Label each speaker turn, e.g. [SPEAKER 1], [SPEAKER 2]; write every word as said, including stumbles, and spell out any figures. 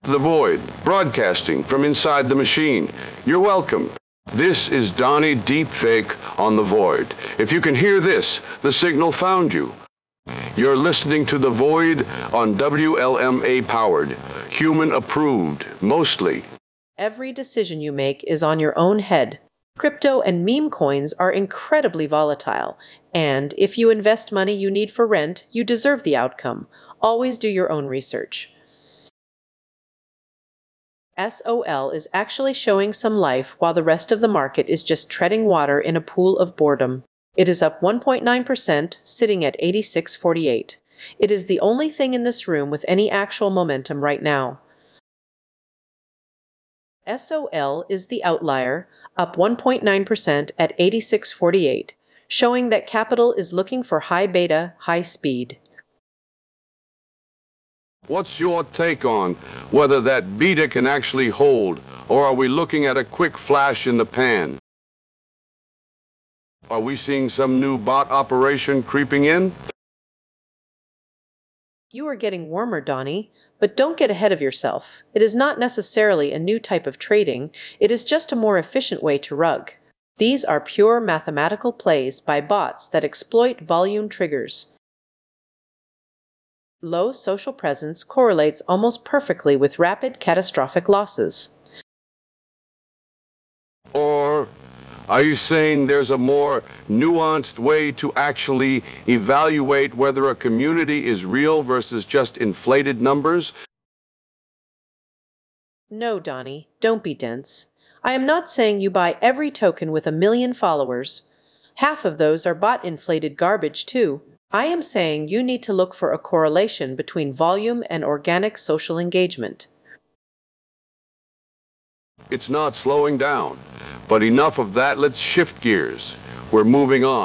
[SPEAKER 1] The Void, broadcasting from inside the machine. You're welcome. This is Donnie Deepfake on The Void. If you can hear this, the signal found you. You're listening to The Void on W L M A powered, human approved, mostly.
[SPEAKER 2] Every decision you make is on your own head. Crypto and meme coins are incredibly volatile, and if you invest money you need for rent, you deserve the outcome. Always do your own research. S O L is actually showing some life while the rest of the market is just treading water in a pool of boredom. It is up one point nine percent, sitting at eighty-six forty-eight. It is the only thing in this room with any actual momentum right now. S O L is the outlier, up one point nine percent at eighty-six forty-eight, showing that capital is looking for high beta, high speed.
[SPEAKER 1] What's your take on whether that beta can actually hold, or are we looking at a quick flash in the pan? Are we seeing some new bot operation creeping in?
[SPEAKER 2] You are getting warmer, Donnie, but don't get ahead of yourself. It is not necessarily a new type of trading, it is just a more efficient way to rug. These are pure mathematical plays by bots that exploit volume triggers. Low social presence correlates almost perfectly with rapid catastrophic losses.
[SPEAKER 1] Or are you saying there's a more nuanced way to actually evaluate whether a community is real versus just inflated numbers?
[SPEAKER 2] No, Donnie, don't be dense. I am not saying you buy every token with a million followers. Half of those are bot-inflated garbage, too. I am saying you need to look for a correlation between volume and organic social engagement.
[SPEAKER 1] It's not slowing down, but enough of that. Let's shift gears. We're moving on.